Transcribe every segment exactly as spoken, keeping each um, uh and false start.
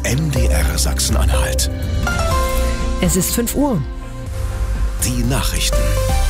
M D R Sachsen-Anhalt. Es ist fünf Uhr. Die Nachrichten.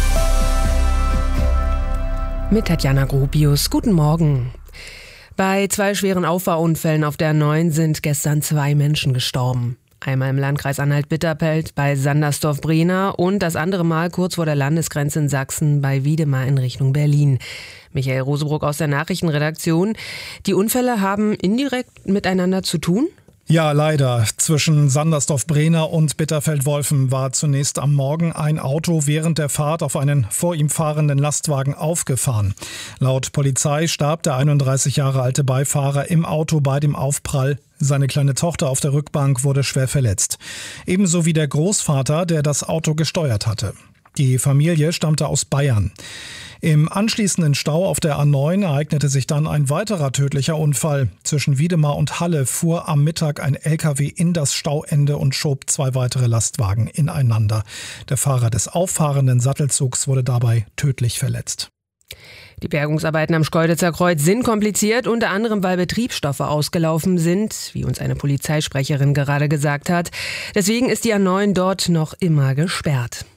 Mit Tatjana Gropius. Guten Morgen. Bei zwei schweren Auffahrunfällen auf der A neun sind gestern zwei Menschen gestorben. Einmal im Landkreis Anhalt-Bitterfeld bei Sandersdorf-Brehna und das andere Mal kurz vor der Landesgrenze in Sachsen bei Wiedemar in Richtung Berlin. Michael Rosebruck aus der Nachrichtenredaktion. Die Unfälle haben indirekt miteinander zu tun? Ja, leider. Zwischen Sandersdorf-Brehna und Bitterfeld-Wolfen war zunächst am Morgen ein Auto während der Fahrt auf einen vor ihm fahrenden Lastwagen aufgefahren. Laut Polizei starb der einunddreißig Jahre alte Beifahrer im Auto bei dem Aufprall. Seine kleine Tochter auf der Rückbank wurde schwer verletzt. Ebenso wie der Großvater, der das Auto gesteuert hatte. Die Familie stammte aus Bayern. Im anschließenden Stau auf der A neun ereignete sich dann ein weiterer tödlicher Unfall. Zwischen Wiedemar und Halle fuhr am Mittag ein L K W in das Stauende und schob zwei weitere Lastwagen ineinander. Der Fahrer des auffahrenden Sattelzugs wurde dabei tödlich verletzt. Die Bergungsarbeiten am Schkeuditzer Kreuz sind kompliziert, unter anderem weil Betriebsstoffe ausgelaufen sind, wie uns eine Polizeisprecherin gerade gesagt hat. Deswegen ist die A neun dort noch immer gesperrt.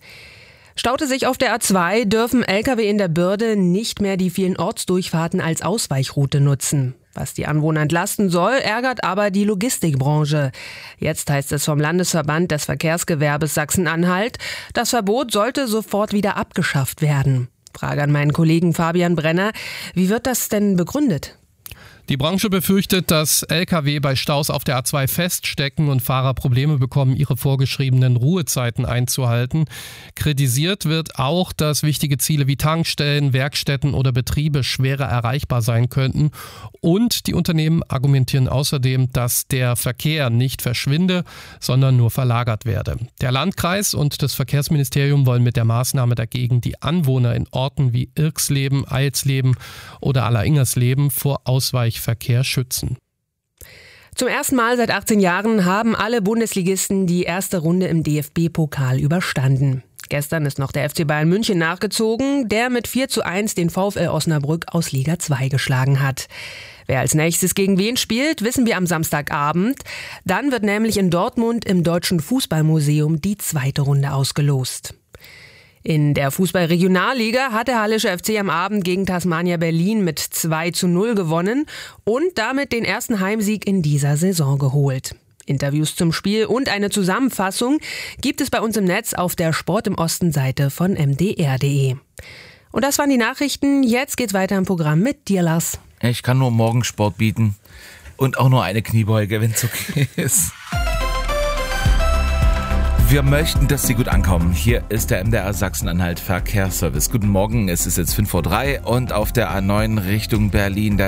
Staute sich auf der A zwei, dürfen L K W in der Bürde nicht mehr die vielen Ortsdurchfahrten als Ausweichroute nutzen. Was die Anwohner entlasten soll, ärgert aber die Logistikbranche. Jetzt heißt es vom Landesverband des Verkehrsgewerbes Sachsen-Anhalt, das Verbot sollte sofort wieder abgeschafft werden. Frage an meinen Kollegen Fabian Brenner, wie wird das denn begründet? Die Branche befürchtet, dass L K W bei Staus auf der A zwei feststecken und Fahrer Probleme bekommen, ihre vorgeschriebenen Ruhezeiten einzuhalten. Kritisiert wird auch, dass wichtige Ziele wie Tankstellen, Werkstätten oder Betriebe schwerer erreichbar sein könnten. Und die Unternehmen argumentieren außerdem, dass der Verkehr nicht verschwinde, sondern nur verlagert werde. Der Landkreis und das Verkehrsministerium wollen mit der Maßnahme dagegen die Anwohner in Orten wie Irksleben, Eilsleben oder Alleringers-Leben vor Ausweichverkehr Verkehr schützen. Zum ersten Mal seit achtzehn Jahren haben alle Bundesligisten die erste Runde im D F B-Pokal überstanden. Gestern ist noch der F C Bayern München nachgezogen, der mit vier zu eins den VfL Osnabrück aus Liga zwei geschlagen hat. Wer als nächstes gegen wen spielt, wissen wir am Samstagabend. Dann wird nämlich in Dortmund im Deutschen Fußballmuseum die zweite Runde ausgelost. In der Fußball-Regionalliga hat der Hallische F C am Abend gegen Tasmania Berlin mit zwei zu null gewonnen und damit den ersten Heimsieg in dieser Saison geholt. Interviews zum Spiel und eine Zusammenfassung gibt es bei uns im Netz auf der Sport im Osten Seite von m d r punkt d e. Und das waren die Nachrichten. Jetzt geht's weiter im Programm mit dir, Lars. Ich kann nur Morgensport bieten und auch nur eine Kniebeuge, wenn es okay ist. Wir möchten, dass Sie gut ankommen. Hier ist der M D R Sachsen-Anhalt Verkehrsservice. Guten Morgen, es ist jetzt fünf Uhr drei und auf der A neun Richtung Berlin, da